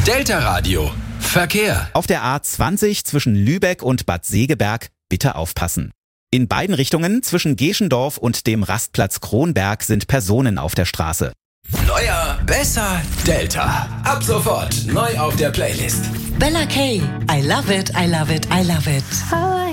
Delta Radio. Verkehr. Auf der A20 zwischen Lübeck und Bad Segeberg bitte aufpassen. In beiden Richtungen zwischen Geschendorf und dem Rastplatz Kronberg sind Personen auf der Straße. Neuer, besser, Delta. Ab sofort neu auf der Playlist. Bella K. I love it, I love it, I love it.